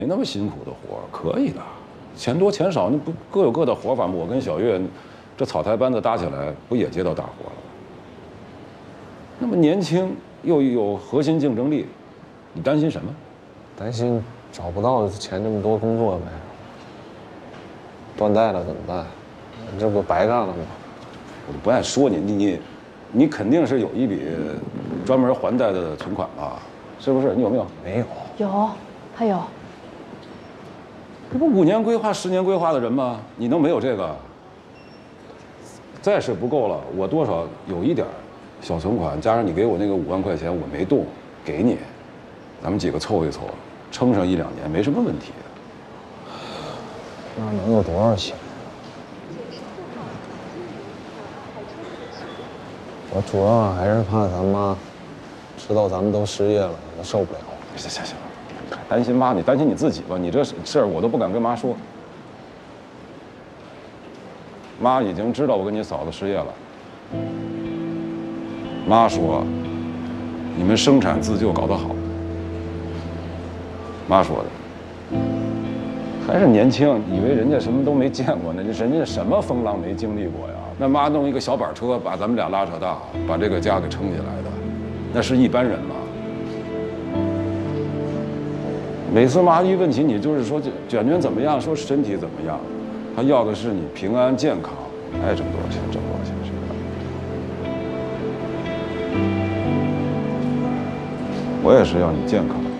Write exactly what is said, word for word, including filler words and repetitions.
没那么辛苦的活，可以的，钱多钱少那不各有各的活法吗？我跟小月，这草台班子搭起来，不也接到大活了吗？那么年轻又有核心竞争力，你担心什么？ 担心找不到钱这么多工作呗。断代了怎么办？你这不白干了吗？ 我不爱说你，你你，你肯定是有一笔专门还贷的存款吧？是不是？你有没有？ 没有。 有，他有。 这不五年规划、十年规划的人吗？你能没有这个？再是不够了，我多少有一点小存款，加上你给我那个五万块钱，我没动，给你，咱们几个凑一凑，撑上一两年没什么问题。 那能有多少钱？我主要还是怕咱妈知道咱们都失业了，她受不了。 行行行，担心妈，你担心你自己吧。你这事儿我都不敢跟妈说。妈已经知道我跟你嫂子失业了。妈说，你们生产自救搞得好。妈说的。还是年轻，以为人家什么都没见过呢，人家什么风浪没经历过呀？那妈弄一个小板车，把咱们俩拉扯大，把这个家给撑起来的，那是一般人吗？每次妈一问起你，就是说这卷卷怎么样，说身体怎么样，她要的是你平安健康，爱挣多少钱挣多少钱是吧？我也是要你健康。